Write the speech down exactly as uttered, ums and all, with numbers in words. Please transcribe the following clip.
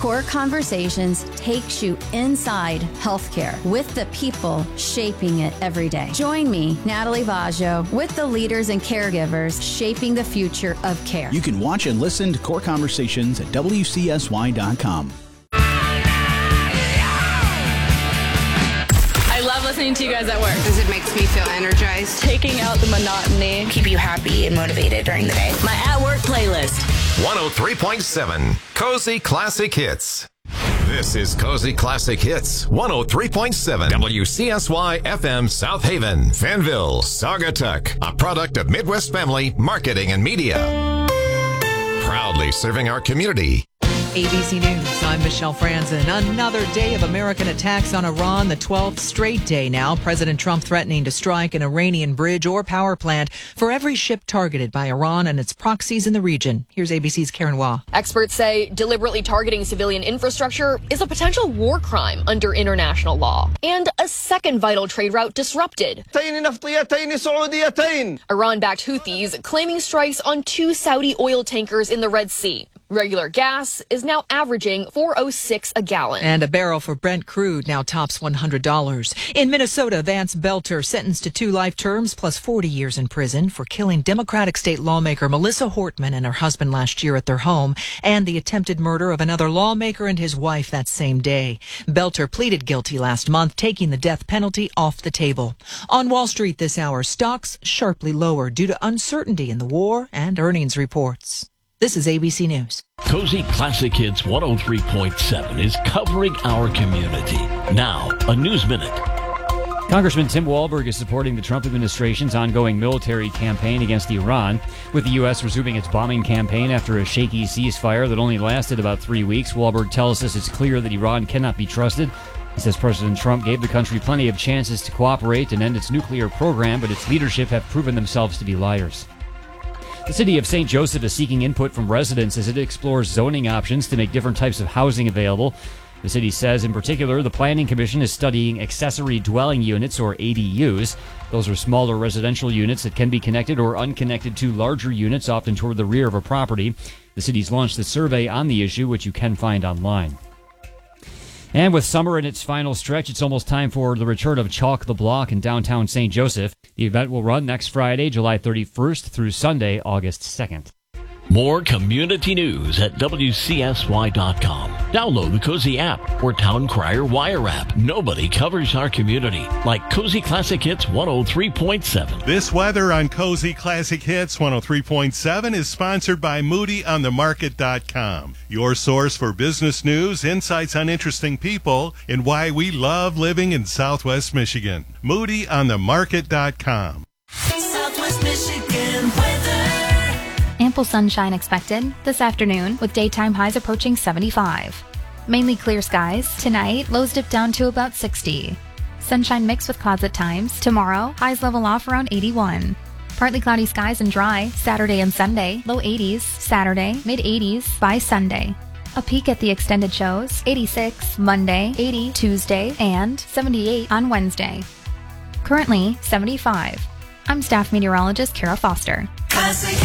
Core Conversations takes you inside healthcare with the people shaping it every day. Join me, Natalie Vaggio, with the leaders and caregivers shaping the future of care. You can watch and listen to Core Conversations at W C S Y dot com. I love listening to you guys at work because it makes me feel energized. Taking out the monotony. Keep you happy and motivated during the day. My at-work playlist. one oh three point seven Cozy Classic Hits. This is Cozy Classic Hits, one oh three point seven W C S Y F M South Haven, Fanville, Saugatuck, a product of Midwest Family Marketing and Media. Proudly serving our community. A B C News, I'm Michelle Franzen. Another day of American attacks on Iran, the twelfth straight day now. President Trump threatening to strike an Iranian bridge or power plant for every ship targeted by Iran and its proxies in the region. Here's A B C's Karen Waugh. Experts say deliberately targeting civilian infrastructure is a potential war crime under international law. And a second vital trade route disrupted. Iran-backed Houthis claiming strikes on two Saudi oil tankers in the Red Sea. Regular gas is now averaging four oh six a gallon. And a barrel for Brent crude now tops one hundred dollars. In Minnesota, Vance Belter sentenced to two life terms plus forty years in prison for killing Democratic state lawmaker Melissa Hortman and her husband last year at their home, and the attempted murder of another lawmaker and his wife that same day. Belter pleaded guilty last month, taking the death penalty off the table. On Wall Street this hour, stocks sharply lower due to uncertainty in the war and earnings reports. This is A B C News. Cozy Classic Hits one oh three point seven is covering our community. Now, a News Minute. Congressman Tim Walberg is supporting the Trump administration's ongoing military campaign against Iran, with the U S resuming its bombing campaign after a shaky ceasefire that only lasted about three weeks. Walberg tells us it's clear that Iran cannot be trusted. He says President Trump gave the country plenty of chances to cooperate and end its nuclear program, but its leadership have proven themselves to be liars. The city of Saint Joseph is seeking input from residents as it explores zoning options to make different types of housing available. The city says, in particular, the Planning Commission is studying accessory dwelling units, or A D Us. Those are smaller residential units that can be connected or unconnected to larger units, often toward the rear of a property. The city's launched a survey on the issue, which you can find online. And with summer in its final stretch, it's almost time for the return of Chalk the Block in downtown Saint Joseph. The event will run next Friday, July thirty-first, through Sunday, August second. More community news at W C S Y dot com. Download the Cozy app or Town Crier Wire app. Nobody covers our community like Cozy Classic Hits one oh three point seven. This weather on Cozy Classic Hits one oh three point seven is sponsored by Moody on the Market dot com. Your source for business news, insights on interesting people, and why we love living in Southwest Michigan. Moody on the Market dot com. Southwest Michigan weather. Ample sunshine expected this afternoon with daytime highs approaching seventy-five. Mainly clear skies. Tonight, lows dip down to about sixty. Sunshine mixed with clouds at times. Tomorrow, highs level off around eighty-one. Partly cloudy skies and dry. Saturday and Sunday, low eighties. Saturday, mid eighties by Sunday. A peek at the extended shows. eighty-six Monday, eighty Tuesday, and seventy-eight on Wednesday. Currently, seventy-five. I'm staff meteorologist Kara Foster. Classic